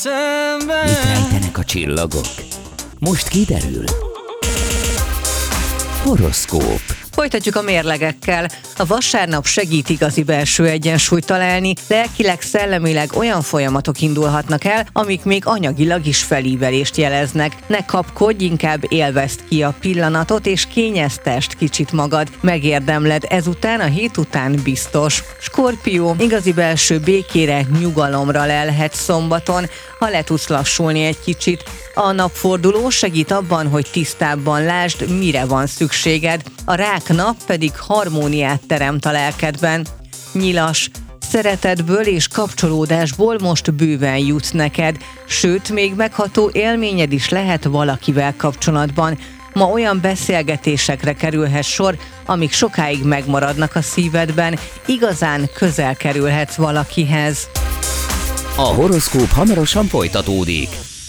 Mit rejtenek a csillagok? Most kiderül. Horoszkóp. Folytatjuk a mérlegekkel. A vasárnap segít igazi belső egyensúlyt találni, lelkileg, szellemileg olyan folyamatok indulhatnak el, amik még anyagilag is felívelést jeleznek. Ne kapkodj, inkább élvezd ki a pillanatot, és kényeztesd kicsit magad. Megérdemled ezután, a hét után biztos. Skorpió, igazi belső békére, nyugalomra lelhetsz szombaton, ha le tudsz lassulni egy kicsit. A napforduló segít abban, hogy tisztábban lásd, mire van szükséged. A rák nap pedig harmóniát teremt a lelkedben. Nyilas, szeretetből és kapcsolódásból most bőven jutsz neked, sőt, még megható élményed is lehet valakivel kapcsolatban. Ma olyan beszélgetésekre kerülhet sor, amik sokáig megmaradnak a szívedben, igazán közel kerülhetsz valakihez. A horoszkóp hamarosan folytatódik.